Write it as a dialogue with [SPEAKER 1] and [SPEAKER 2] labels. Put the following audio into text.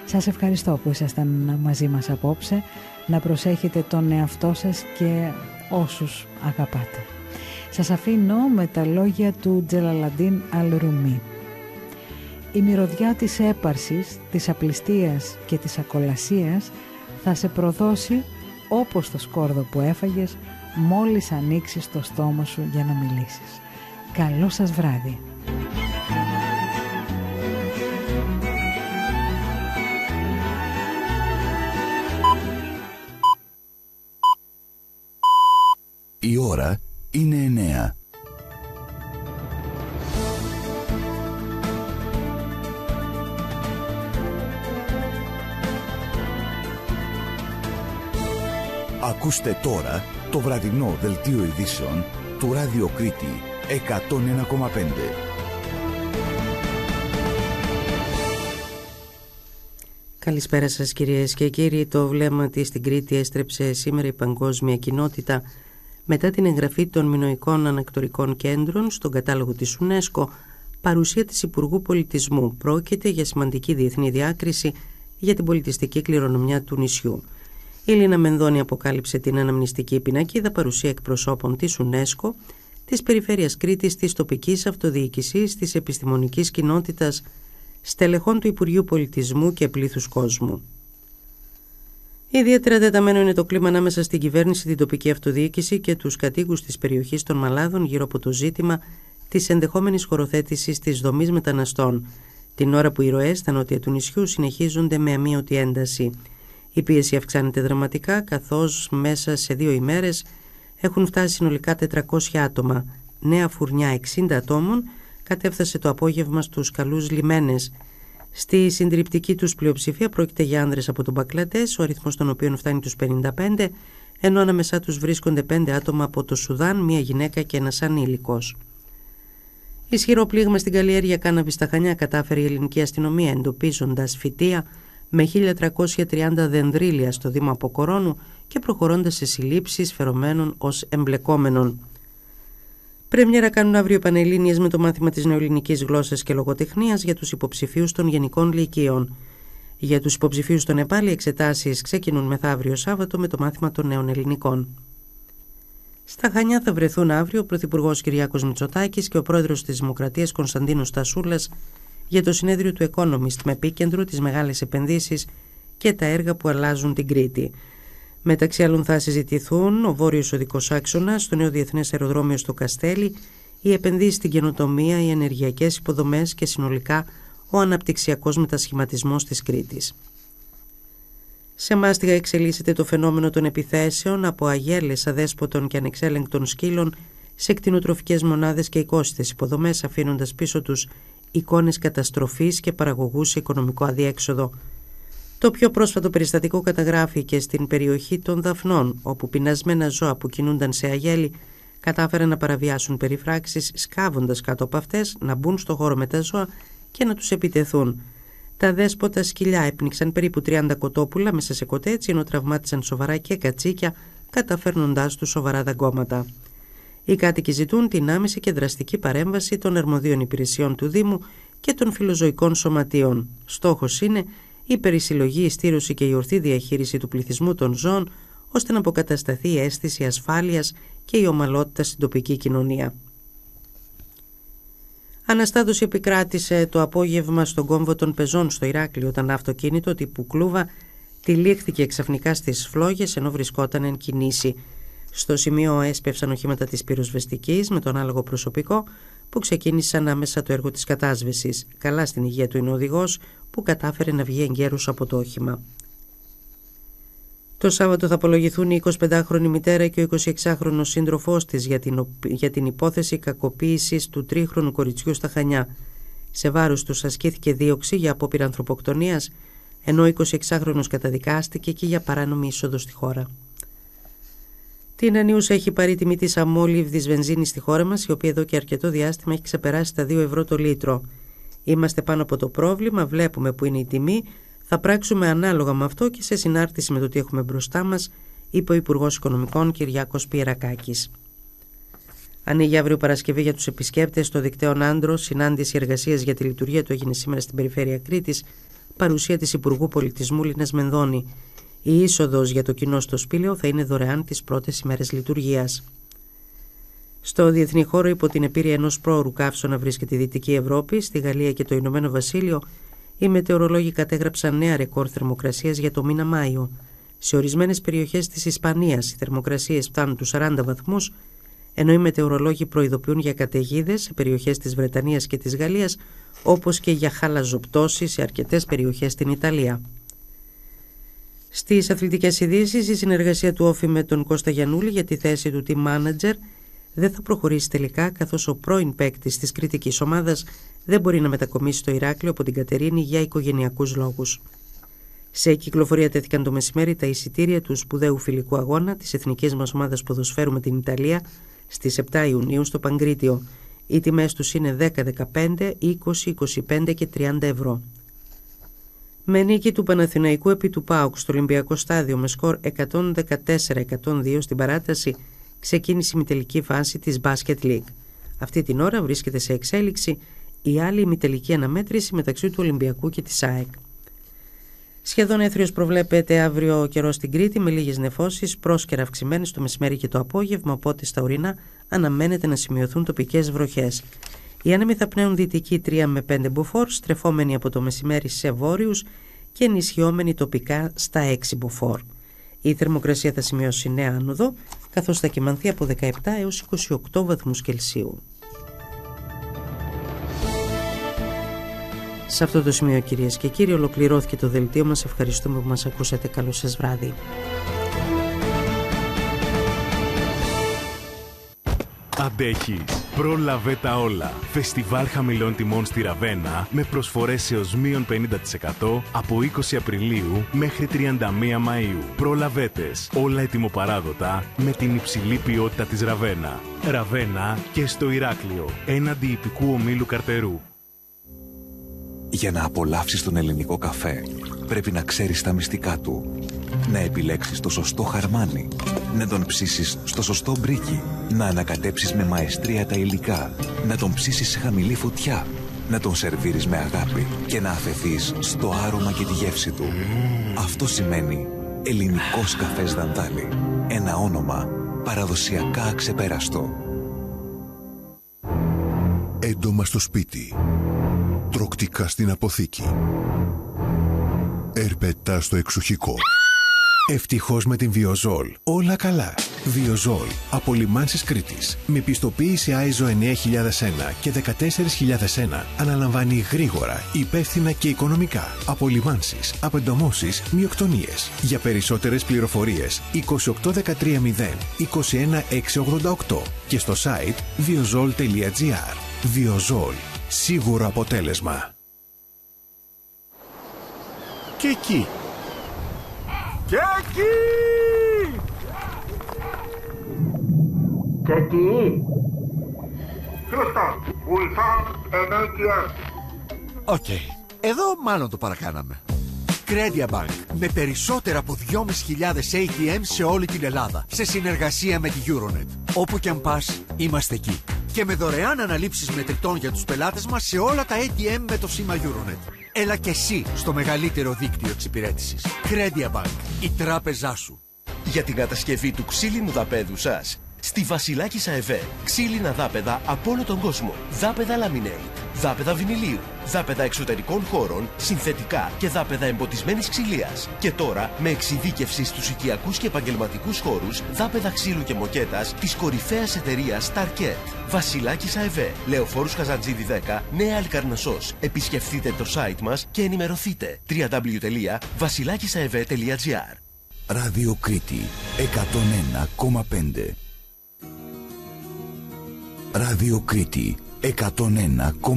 [SPEAKER 1] Σας ευχαριστώ που ήσασταν μαζί μας απόψε. Να προσέχετε τον εαυτό σας και όσους αγαπάτε. Σας αφήνω με τα λόγια του Τζελαλαντίν Αλ-Ρούμι. Η μυρωδιά της έπαρσης, της απληστίας και της ακολασίας θα σε προδώσει όπως το σκόρδο που έφαγες μόλις ανοίξεις το στόμα σου για να μιλήσεις. Καλό σας βράδυ.
[SPEAKER 2] Η ώρα είναι 9. Ακούστε τώρα το βραδινό δελτίο ειδήσεων του Ράδιο Κρήτη 101,5.
[SPEAKER 3] Καλησπέρα σας κυρίες και κύριοι. Το βλέμμα της στην Κρήτη έστρεψε σήμερα η παγκόσμια κοινότητα μετά την εγγραφή των μινωικών ανακτορικών κέντρων στον κατάλογο της UNESCO, παρουσία της Υπουργού Πολιτισμού. Πρόκειται για σημαντική διεθνή διάκριση για την πολιτιστική κληρονομιά του νησιού. Η Λίνα Μενδώνη αποκάλυψε την αναμνηστική πινακίδα παρουσία εκπροσώπων της UNESCO, της Περιφέρειας Κρήτης, της τοπικής αυτοδιοίκησης, της επιστημονικής κοινότητας, στελεχών του Υπουργείου Πολιτισμού και πλήθους κόσμου. Ιδιαίτερα τεταμένο είναι το κλίμα ανάμεσα στην κυβέρνηση, την τοπική αυτοδιοίκηση και τους κατοίκους της περιοχής των Μαλάδων γύρω από το ζήτημα της ενδεχόμενης χωροθέτησης της δομής μεταναστών, την ώρα που οι ροές στα νότια του νησιού συνεχίζονται με αμείωτη ένταση. Η πίεση αυξάνεται δραματικά, καθώς μέσα σε 2 ημέρες έχουν φτάσει συνολικά 400 άτομα. Νέα φουρνιά 60 ατόμων κατέφθασε το απόγευμα στους καλούς λιμένες. Στη συντριπτική τους πλειοψηφία πρόκειται για άνδρες από τον Μπαγκλαντές, ο αριθμός των οποίων φτάνει τους 55, ενώ ανάμεσά τους βρίσκονται 5 άτομα από το Σουδάν, 1 γυναίκα και ένας ανήλικος. Ισχυρό πλήγμα στην καλλιέργεια κάναβης στα Χανιά κατάφερε η ελληνική αστυνομία, εντοπίζοντας φυτεία με 1.330 δενδρίλια στο Δήμο Αποκορώνου και προχωρώντας σε συλλήψεις φερομένων ως εμπλεκόμενων. Πρέμιερα κάνουν αύριο πανελλήνιες με το μάθημα της νεοελληνικής γλώσσας και λογοτεχνίας για τους υποψηφίους των γενικών λυκείων. Για τους υποψηφίους των ΕΠΑΛ οι εξετάσεις ξεκινούν μεθαύριο Σάββατο με το μάθημα των νέων ελληνικών. Στα Χανιά θα βρεθούν αύριο ο Πρωθυπουργός Κυριάκος Μητσοτάκης και ο Πρόεδρος της Δημοκρατίας Κωνσταντίνος Στασούλας για το συνέδριο του Economist με επίκεντρο τις μεγάλες επενδύσεις και τα έργα που αλλάζουν την Κρήτη. Μεταξύ άλλων θα συζητηθούν ο βόρειος οδικός άξονας, το νέο διεθνές αεροδρόμιο στο Καστέλι, οι επενδύσεις στην καινοτομία, οι ενεργειακές υποδομές και συνολικά ο αναπτυξιακός μετασχηματισμός της Κρήτης. Σε Μάστιγα εξελίσσεται το φαινόμενο των επιθέσεων από αγέλες αδέσποτων και ανεξέλεγκτων σκύλων σε κτηνοτροφικές μονάδες και οικόσιτες υποδομές, αφήνοντας πίσω τους εικόνες καταστροφής και παραγωγούς σε οικονομικό αδιέξοδο. Το πιο πρόσφατο περιστατικό καταγράφηκε στην περιοχή των Δαφνών, όπου πεινασμένα ζώα που κινούνταν σε αγέλη κατάφεραν να παραβιάσουν περιφράξεις, σκάβοντας κάτω από αυτές, να μπουν στο χώρο με τα ζώα και να τους επιτεθούν. Τα δέσποτα σκυλιά έπνιξαν περίπου 30 κοτόπουλα μέσα σε κοτέτσι, ενώ τραυμάτισαν σοβαρά και κατσίκια, καταφέρνοντάς τους σοβαρά δαγκώματα. Οι κάτοικοι ζητούν την άμεση και δραστική παρέμβαση των αρμοδίων υπηρεσιών του Δήμου και των φιλοζωικών σωματείων. Στόχος είναι η περισυλλογή, η στήρωση και η ορθή διαχείριση του πληθυσμού των ζώων, ώστε να αποκατασταθεί η αίσθηση ασφάλειας και η ομαλότητα στην τοπική κοινωνία. Αναστάτωση επικράτησε το απόγευμα στον κόμβο των πεζών στο Ηράκλειο, όταν ένα αυτοκίνητο τύπου κλούβα τυλίχθηκε ξαφνικά στις φλόγες ενώ βρισκόταν εν κινήσει. Στο σημείο έσπευσαν οχήματα της πυροσβεστικής με τον άλογο προσωπικό που ξεκίνησαν άμεσα το έργο της κατάσβεσης. Καλά στην υγεία του είναι ο οδηγός που κατάφερε να βγει εγκαίρος από το όχημα. Το Σάββατο θα απολογηθούν η 25χρονη μητέρα και ο 26χρονος σύντροφός της για την υπόθεση κακοποίησης του 3χρονου κοριτσιού στα Χανιά. Σε βάρος τους ασκήθηκε δίωξη για απόπειρα ανθρωποκτονίας, ενώ ο 26χρονος καταδικάστηκε και για παράνομη είσοδο στη χώρα. Την ανίουσα έχει πάρει τιμή της αμόλυβδης βενζίνης στη χώρα μας, η οποία εδώ και αρκετό διάστημα έχει ξεπεράσει τα 2 ευρώ το λίτρο. Είμαστε πάνω από το πρόβλημα, βλέπουμε που είναι η τιμή, θα πράξουμε ανάλογα με αυτό και σε συνάρτηση με το τι έχουμε μπροστά μας, είπε ο Υπουργός Οικονομικών Κυριάκος Πιερακάκης. Ανοίγει αύριο Παρασκευή για τους επισκέπτες το δικτέον Άντρο. Συνάντηση εργασίας για τη λειτουργία του έγινε σήμερα στην περιφέρεια Κρήτης παρουσία της Υπουργού Πολιτισμού Λίνας Μενδώνη. Η είσοδος για το κοινό στο σπήλαιο θα είναι δωρεάν τις πρώτες ημέρες λειτουργίας. Στο διεθνή χώρο, υπό την επίρρεια ενός πρόωρου καύσωνα βρίσκεται η Δυτική Ευρώπη. Στη Γαλλία και το Ηνωμένο Βασίλειο, οι μετεωρολόγοι κατέγραψαν νέα ρεκόρ θερμοκρασίας για το μήνα Μάιο. Σε ορισμένες περιοχές της Ισπανίας, οι θερμοκρασίες φτάνουν τους 40 βαθμούς, ενώ οι μετεωρολόγοι προειδοποιούν για καταιγίδες σε περιοχές της Βρετανίας και της Γαλλίας, όπως και για χαλαζοπτώσεις σε αρκετές περιοχές στην Ιταλία. Στις αθλητικές ειδήσεις, η συνεργασία του Όφη με τον Κώστα Γιαννούλη για τη θέση του team manager δεν θα προχωρήσει τελικά, καθώς ο πρώην παίκτης της κριτικής ομάδας δεν μπορεί να μετακομίσει στο Ηράκλειο από την Κατερίνη για οικογενειακούς λόγους. Σε κυκλοφορία τέθηκαν το μεσημέρι τα εισιτήρια του σπουδαίου φιλικού αγώνα της εθνικής μας ομάδας ποδοσφαίρου με την Ιταλία στις 7 Ιουνίου στο Παγκρίτιο. Οι τιμές τους είναι 10, 15, 20, 25 και 30 ευρώ. Με νίκη του Παναθηναϊκού επί του ΠΑΟΚ στο Ολυμπιακό Στάδιο με σκορ 114-102 στην παράταση, ξεκίνησε η ημιτελική φάση της Basket League. Αυτή την ώρα βρίσκεται σε εξέλιξη η άλλη ημιτελική αναμέτρηση μεταξύ του Ολυμπιακού και της ΑΕΚ. Σχεδόν έθριος προβλέπεται αύριο καιρό στην Κρήτη με λίγες νεφώσεις, πρόσκαιρα αυξημένες το μεσημέρι και το απόγευμα, οπότε στα ορεινά αναμένεται να σημειωθούν τοπικές βροχές. Οι άνεμοι θα πνέουν δυτική 3 με 5 μποφόρ, στρεφόμενοι από το μεσημέρι σε βόρειους και ενισχυόμενοι τοπικά στα 6 μποφόρ. Η θερμοκρασία θα σημειώσει νέα άνοδο, καθώς θα κυμανθεί από 17 έως 28 βαθμούς Κελσίου. Σε αυτό το σημείο, κυρίες και κύριοι, ολοκληρώθηκε το δελτίο μας. Ευχαριστούμε που μας ακούσατε. Καλό σας βράδυ.
[SPEAKER 4] Αντέχεις. Πρόλαβε τα όλα. Φεστιβάλ χαμηλών τιμών στη Ραβένα με προσφορές έως μείον 50% από 20 Απριλίου μέχρι 31 Μαΐου. Προλαβέτες. Όλα ετοιμοπαράδοτα με την υψηλή ποιότητα της Ραβένα. Ραβένα και στο Ηράκλειο. Έναντι ιππικού ομίλου Καρτερού.
[SPEAKER 5] Για να απολαύσεις τον ελληνικό καφέ, πρέπει να ξέρεις τα μυστικά του. Να επιλέξεις το σωστό χαρμάνι. Να τον ψήσεις στο σωστό μπρίκι. Να ανακατέψεις με μαεστρία τα υλικά. Να τον ψήσεις σε χαμηλή φωτιά. Να τον σερβίρεις με αγάπη. Και να αφεθείς στο άρωμα και τη γεύση του. Αυτό σημαίνει ελληνικός καφές Δαντάλη. Ένα όνομα παραδοσιακά αξεπέραστο.
[SPEAKER 6] Έντομα στο σπίτι. Τροκτικά στην αποθήκη. Ερπετά στο εξοχικό. Ευτυχώς με την Βιοζόλ. Όλα καλά. Βιοζόλ. Από Λιμάνσης Κρήτης. Με πιστοποίηση ISO 9001 και 14001. Αναλαμβάνει γρήγορα, υπεύθυνα και οικονομικά. Από Λιμάνσης, απεντομώσεις, μειοκτονίες. Για περισσότερες πληροφορίες 28130 21688 και στο site viozol.gr. Βιοζόλ. Σίγουρο αποτέλεσμα.
[SPEAKER 7] Και εκεί. Και εκεί.
[SPEAKER 8] Και εκεί. Houston, we found an ATM.
[SPEAKER 7] Οκ. Εδώ μάλλον το παρακάναμε. Credia Bank. Με περισσότερα από 2.500 ATM σε όλη την Ελλάδα. Σε συνεργασία με τη Euronet. Όπου και αν πας, είμαστε εκεί. Και με δωρεάν αναλήψεις μετρητών για τους πελάτες μας σε όλα τα ATM με το σήμα Euronet. Έλα και εσύ στο μεγαλύτερο δίκτυο εξυπηρέτησης. Credia Bank. Η τράπεζά σου.
[SPEAKER 9] Για την κατασκευή του ξύλινου δαπέδου σας, στη Βασιλάκη ΣΑΕΒΕ. Ξύλινα δάπεδα από όλο τον κόσμο. Δάπεδα laminate, δάπεδα βινιλίου, δάπεδα εξωτερικών χώρων, συνθετικά και δάπεδα εμποτισμένης ξυλίας. Και τώρα με εξειδίκευση στους οικιακούς και επαγγελματικούς χώρους, δάπεδα ξύλου και μοκέτας της κορυφαίας εταιρείας Starket. Βασιλάκη ΣΑΕΒΕ. Λεωφόρους Καζαντζίδη 10, Νέα Αλκαρνασσός. Επισκεφτείτε το site μας και ενημερωθείτε. www.βασιλάκησαεβε.gr.
[SPEAKER 2] Ράδιο Κρήτη 101,5. Ράδιο Κρήτη 101,5.